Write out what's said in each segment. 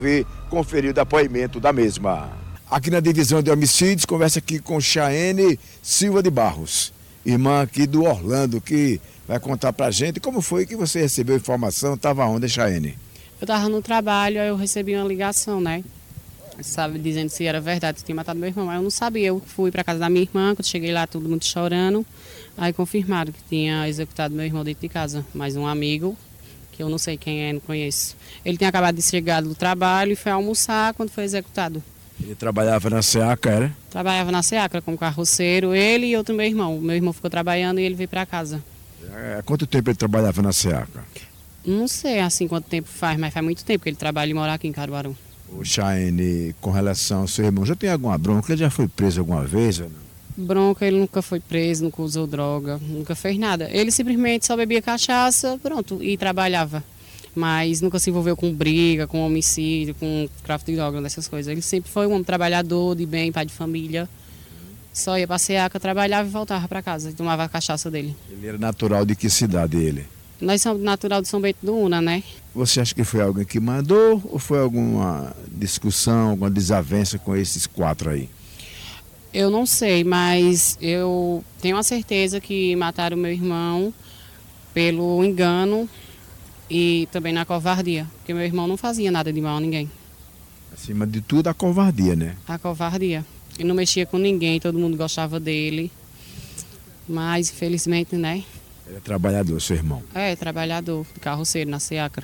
e conferir o depoimento da mesma. Aqui na divisão de homicídios, conversa aqui com Chayene Silva de Barros, irmã aqui do Orlando, que vai contar pra gente como foi que você recebeu informação. Estava onde, Chayene? Eu estava no trabalho, aí eu recebi uma ligação, né? Sabe, dizendo se era verdade que tinha matado meu irmão. Aí eu não sabia, eu fui para casa da minha irmã, quando cheguei lá todo mundo chorando. Aí confirmaram que tinha executado meu irmão dentro de casa, mais um amigo, que eu não sei quem é, não conheço. Ele tinha acabado de chegar do trabalho e foi almoçar quando foi executado. Ele trabalhava na Seacra, era? Trabalhava na Seacra como carroceiro, ele e outro meu irmão. Meu irmão ficou trabalhando e ele veio para casa. Há quanto tempo ele trabalhava na Seacra? Não sei assim quanto tempo faz, mas faz muito tempo que ele trabalha e mora aqui em Caruaru. O Chayene, com relação ao seu irmão, já tem alguma bronca? Ele já foi preso alguma vez ou não? Bronca, ele nunca foi preso, nunca usou droga, nunca fez nada. Ele simplesmente só bebia cachaça, pronto, e trabalhava. Mas nunca se envolveu com briga, com homicídio, com tráfico de droga, dessas coisas. Ele sempre foi um homem trabalhador, de bem, pai de família. Só ia para a Seacra, trabalhava e voltava para casa, e tomava a cachaça dele. Ele era natural de que cidade ele? Nós somos natural de São Bento do Una, né? Você acha que foi alguém que mandou ou foi alguma discussão, alguma desavença com esses quatro aí? Eu não sei, mas eu tenho a certeza que mataram meu irmão pelo engano e também na covardia, porque meu irmão não fazia nada de mal a ninguém. Acima de tudo, a covardia, né? A covardia. Ele não mexia com ninguém, todo mundo gostava dele, mas infelizmente, né? Ele é trabalhador, seu irmão. É, trabalhador, carroceiro na Seacra.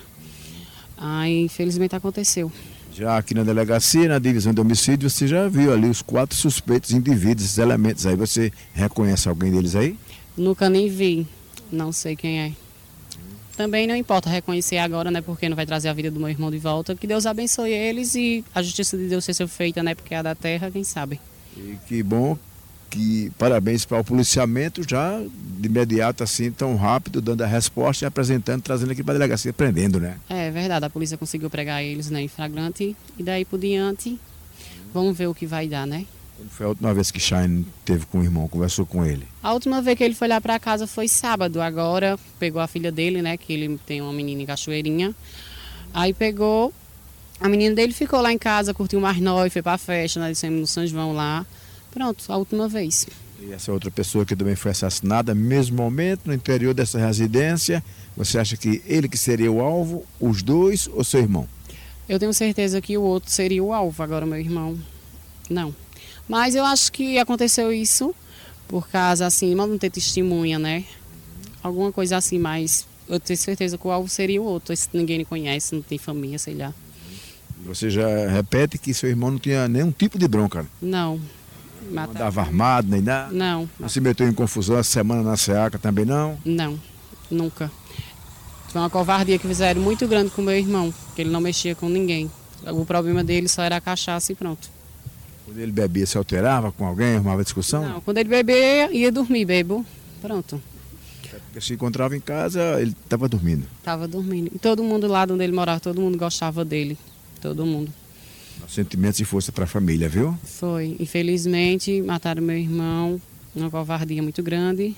Aí infelizmente aconteceu. Já aqui na delegacia, na divisão de homicídio, você já viu ali os quatro suspeitos indivíduos, esses elementos aí. Você reconhece alguém deles aí? Nunca nem vi, não sei quem é. Também não importa reconhecer agora, né? Porque não vai trazer a vida do meu irmão de volta. Que Deus abençoe eles e a justiça de Deus seja feita, né? Porque é a da terra, quem sabe. E que bom, que parabéns para o policiamento já de imediato assim, tão rápido, dando a resposta e apresentando, trazendo aqui para a delegacia, prendendo, né? É verdade, a polícia conseguiu pegar eles, né, em flagrante e daí por diante, vamos ver o que vai dar, né? Quando foi a última vez que Chayene teve com o irmão, conversou com ele? A última vez que ele foi lá para casa foi sábado, agora pegou a filha dele, né, que ele tem uma menina em Cachoeirinha, aí pegou, a menina dele ficou lá em casa, curtiu mais nós, foi para a festa, nós descemos no São João lá, pronto, a última vez. E essa outra pessoa que também foi assassinada, no mesmo momento, no interior dessa residência, você acha que ele que seria o alvo, os dois ou seu irmão? Eu tenho certeza que o outro seria o alvo, agora o meu irmão, não. Mas eu acho que aconteceu isso por causa, assim, não ter testemunha, né? Alguma coisa assim, mas eu tenho certeza que o alvo seria o outro, esse ninguém conhece, não tem família, sei lá. Você já repete que seu irmão não tinha nenhum tipo de bronca? Não. Não andava armado, nem nada? Não. Não se meteu em confusão essa semana na Seacra também, não? Não, nunca. Foi uma covardia que fizeram muito grande com meu irmão, que ele não mexia com ninguém. O problema dele só era a cachaça e pronto. Quando ele bebia, se alterava com alguém, arrumava discussão? Não, quando ele bebia, ia dormir, bebo, pronto. Porque se encontrava em casa, ele estava dormindo. Estava dormindo. E todo mundo lá onde ele morava, todo mundo gostava dele, todo mundo. Sentimentos e força para a família, viu? Foi. Infelizmente, mataram meu irmão, uma covardia muito grande.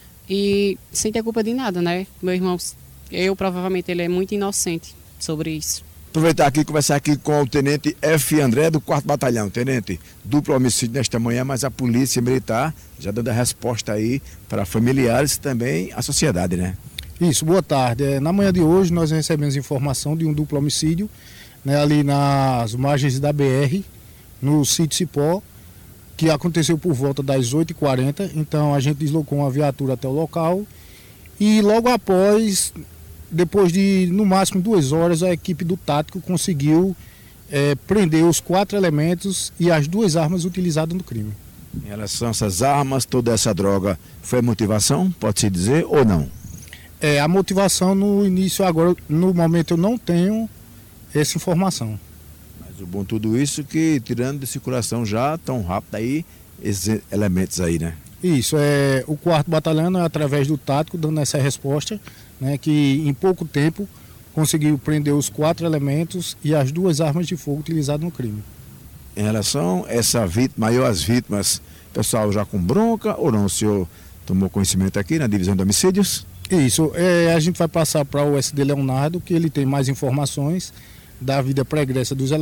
E sem ter culpa de nada, né? Meu irmão, provavelmente, ele é muito inocente sobre isso. Aproveitar aqui e conversar aqui com o Tenente F. André, do 4º Batalhão. Tenente, duplo homicídio nesta manhã, mas a Polícia Militar já dando a resposta aí para familiares e também a sociedade, né? Isso, boa tarde. Na manhã de hoje nós recebemos informação de um duplo homicídio, né, ali nas margens da BR, no sítio Cipó, que aconteceu por volta das 8h40. Então a gente deslocou uma viatura até o local e logo após, depois de no máximo 2 horas, a equipe do tático conseguiu prender os 4 elementos e as 2 armas utilizadas no crime. Em relação a essas armas, toda essa droga foi motivação, pode-se dizer, ou não? A motivação no início agora, no momento eu não tenho essa informação. Mas o bom de tudo isso que tirando de circulação já tão rápido aí, esses elementos aí, né? Isso, o 4º Batalhão, através do tático, dando essa resposta, né, que em pouco tempo conseguiu prender os 4 elementos e as 2 armas de fogo utilizadas no crime. Em relação a essa vítima e as vítimas, pessoal já com bronca ou não? O senhor tomou conhecimento aqui na divisão de homicídios? Isso, a gente vai passar para o SD Leonardo, que ele tem mais informações da vida pregressa dos elementos.